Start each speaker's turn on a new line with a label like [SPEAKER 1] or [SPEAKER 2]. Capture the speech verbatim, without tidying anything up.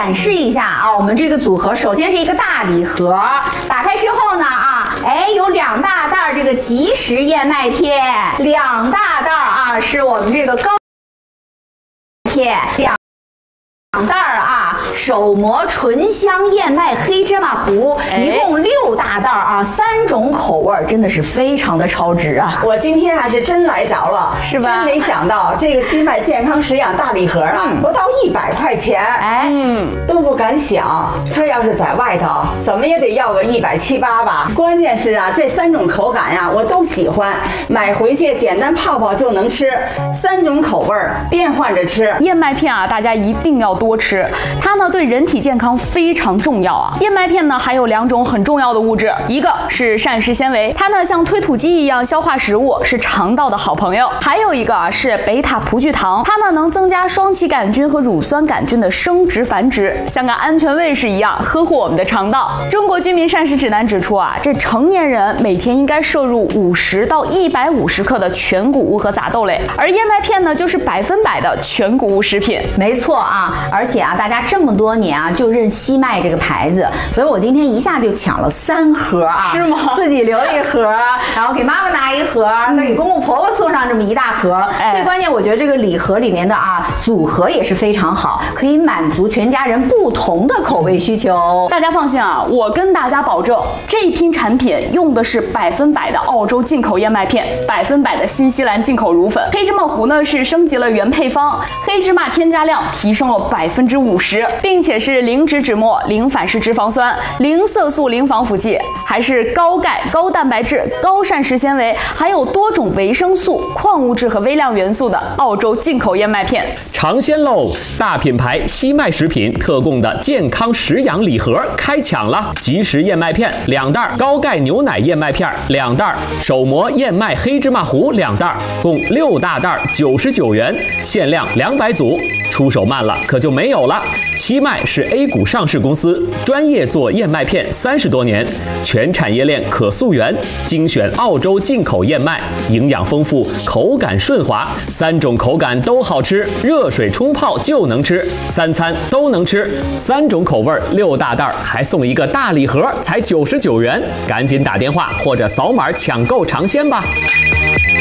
[SPEAKER 1] 展示一下啊，我们这个组合首先是一个大礼盒，打开之后呢啊，哎，有两大袋这个即食燕麦片，两大袋啊是我们这个高片，两两袋啊手磨醇香燕麦黑芝麻糊，一共六大袋啊，三种口味，真的是非常的超值啊！
[SPEAKER 2] 我今天还是真来着了，
[SPEAKER 1] 是吧？
[SPEAKER 2] 真没想到这个西麦健康食养大礼盒啊，嗯、不到一百块钱，
[SPEAKER 1] 哎，
[SPEAKER 2] 嗯，都不敢想。这要是在外头，怎么也得要个一百七八吧。关键是啊，这三种口感呀、啊，我都喜欢，买回去简单泡泡就能吃，三种口味变换着吃。
[SPEAKER 3] 燕麦片啊，大家一定要多吃，它呢对人体健康非常重要啊。燕麦片呢还有两种很重要的物质，一个是膳食纤维，它呢像推土机一样消化食物，是肠道的好朋友；还有一个啊是贝塔葡聚糖，它呢能增加双歧杆菌和乳酸杆菌的生殖繁殖，像个安全卫士一样呵护我们的肠道。中国居民膳食指南指出啊，这成年人每天应该摄入五十到一百五十克的全谷物和杂豆类，而燕麦片呢就是百分百的全谷物食品。
[SPEAKER 1] 没错啊，而且啊，大家这么多年啊就认西麦这个牌子，所以我今天一下就抢了三盒啊，
[SPEAKER 3] 是吗？
[SPEAKER 1] 自己留一盒，然后给妈妈拿一盒，再给公公婆婆送上这么一大盒。
[SPEAKER 3] 哎、
[SPEAKER 1] 最关键，我觉得这个礼盒里面的啊组合也是非常好，可以满足全家人不同的口味需求。
[SPEAKER 3] 大家放心啊，我跟大家保证，这一批产品用的是百分百的澳洲进口燕麦片，百分百的新西兰进口乳粉，黑芝麻糊呢是升级了原配方，黑芝麻添加量提升了百分之五十，并且是零脂脂末、零反式脂肪酸、零色素、零防腐剂，还是高钙、高蛋白质、高膳食纤维，还有多种维生素、矿物质和微量元素的澳洲进口燕麦片。
[SPEAKER 4] 尝鲜喽！大品牌西麦食品特供的健康食养礼盒开抢了，即食燕麦片两袋，高钙牛奶燕麦片两袋，手磨燕麦黑芝麻糊两袋，共六大袋，九十九元，限量两百组。出手慢了可就没有了。西麦是 A 股上市公司，专业做燕麦片三十多年，全产业链可溯源，精选澳洲进口燕麦，营养丰富，口感顺滑，三种口感都好吃，热水冲泡就能吃，三餐都能吃，三种口味六大袋，还送一个大礼盒，才九十九元，赶紧打电话或者扫码抢购尝鲜吧。